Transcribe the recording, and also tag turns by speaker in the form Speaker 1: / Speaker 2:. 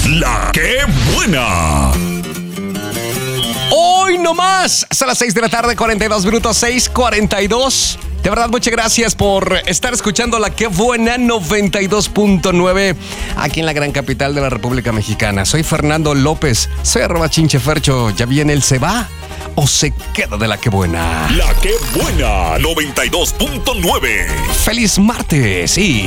Speaker 1: La que buena.
Speaker 2: Hoy nomás, hasta las 6 de la tarde, 42 minutos, 6:42. De verdad, muchas gracias por estar escuchando La Que Buena 92.9 aquí en la gran capital de la República Mexicana. Soy Fernando López, soy @chinchefercho. ¿Ya viene el se va o se queda de La Que Buena?
Speaker 1: La que buena 92.9.
Speaker 2: ¡Feliz martes! Y